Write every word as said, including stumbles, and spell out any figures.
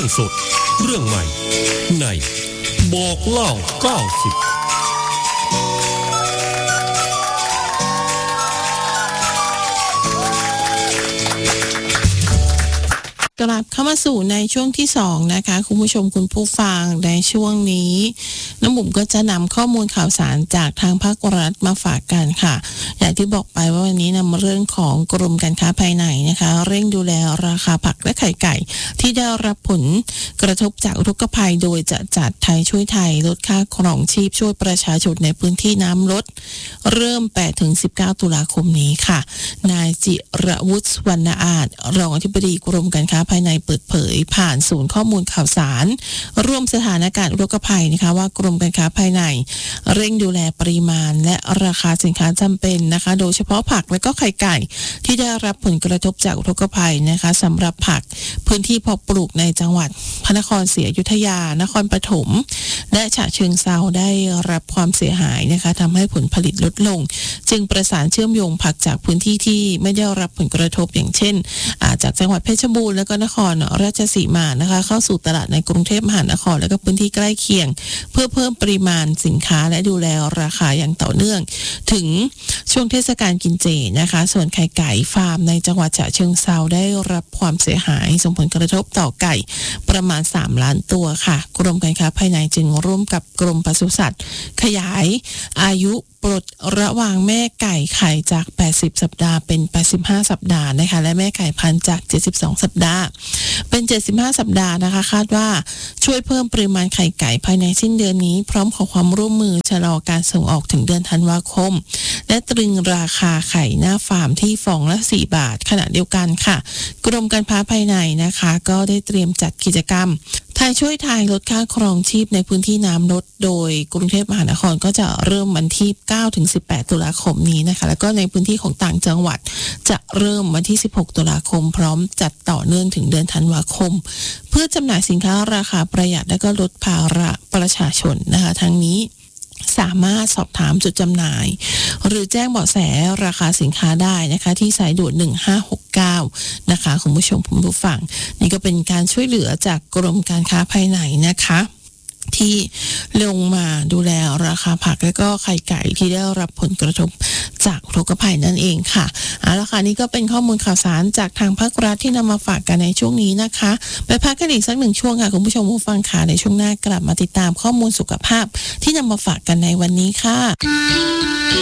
รื่องสดเรื่องใหม่ในบอกเล่าเก้าสิบกลับเข้ามาสู่ในช่วงที่สองนะคะคุณผู้ชมคุณผู้ฟังในช่วงนี้น้ำบุ๋มก็จะนำข้อมูลข่าวสารจากทางภาครัฐมาฝากกันค่ะอย่างที่บอกไปว่าวันนี้นำเรื่องของกรมการค้าภายในนะคะเร่งดูแลราคาผักและไข่ไก่ที่ได้รับผลกระทบจากอุทกภัยโดยจะจัดไทยช่วยไทยลดค่าครองชีพช่วยประชาชนในพื้นที่น้ำลดเริ่ม แปดถึงสิบเก้า ตุลาคมนี้ค่ะนายจิรวุฒิ วรรณอาจรองอธิบดีกรมการค้าภายในเปิดเผยผ่านศูนย์ข้อมูลข่าวสารร่วมสถานการณ์อุทกภัยนะคะว่ากรมการค้าภายในเร่งดูแลปริมาณและราคาสินค้าจำเป็นนะคะโดยเฉพาะผักและก็ไข่ไก่ที่ได้รับผลกระทบจากอุทกภัยนะคะสำหรับผักพื้นที่เพาะปลูกในจังหวัดพระนครศรีอยุธยานครปฐมและฉะเชิงเทราได้รับความเสียหายนะคะทำให้ผลผลิตลดลงจึงประสานเชื่อมโยงผักจากพื้นที่ที่ไม่ได้รับผลกระทบอย่างเช่นจากจังหวัดเพชรบูรณ์และก็นครราชสีมานะคะเข้าสู่ตลาดในกรุงเทพมหานครและก็พื้นที่ใกล้เคียงเพื่อเพิ่มปริมาณสินค้าและดูแลราคาอย่างต่อเนื่องถึงช่วงเทศกาลกินเจนะคะส่วนไข่ไก่ฟาร์มในจังหวัดฉะเชิงเทราได้รับความเสียหายส่งผลกระทบต่อไก่ประมาณสามล้านตัวค่ะกรมการค้าภายในจึงร่วมกับกรมปศุสัตว์ขยายอายุปลดระหว่างแม่ไก่ไข่จากแปดสิบสัปดาห์เป็นแปดสิบห้าสัปดาห์นะคะและแม่ไก่พันธุ์จากเจ็ดสิบสองสัปดาห์เป็นเจ็ดสิบห้าสัปดาห์นะคะคาดว่าช่วยเพิ่มปริมาณไข่ไก่ภายในสิ้นเดือนนี้พร้อมขอความร่วมมือชะลอการส่งออกถึงเดือนธันวาคมและตรึงราคาไข่หน้าฟาร์มที่ฟองละสี่บาทขณะเดียวกันค่ะกรมการค้าภายในนะคะก็ได้เตรียมจัดกิจกรรมไทยช่วยไทยลดค่าครองชีพในพื้นที่น้ำลดโดยกรุงเทพมหานครก็จะเริ่มวันที่เก้าถึงสิบแปดตุลาคมนี้นะคะแล้วก็ในพื้นที่ของต่างจังหวัดจะเริ่มวันที่สิบหกตุลาคมพร้อมจัดต่อเนื่องถึงเดือนธันวาคมเพื่อจำหน่ายสินค้าราคาประหยัดและก็ลดภาระประชาชนนะคะทั้งนี้สามารถสอบถามจุดจำหน่ายหรือแจ้งเบาะแสราคาสินค้าได้นะคะที่สายด่วนหนึ่งห้าหกเก้านะคะคุณผู้ชมคุณผู้ฟังนี่ก็เป็นการช่วยเหลือจากกรมการค้าภายในนะคะที่ลงมาดูแลราคาผักและก็ไข่ไก่ที่ได้รับผลกระทบจากอุทกภัยนั่นเองค่ะเอาละค่ะนี่ก็เป็นข้อมูลข่าวสารจากทางภาครัฐที่นำมาฝากกันในช่วงนี้นะคะไปพักกันอีกสักหนึ่งช่วงค่ะคุณผู้ชมผู้ฟังค่ะในช่วงหน้ากลับมาติดตามข้อมูลสุขภาพที่นำมาฝากกันในวันนี้ค่ะ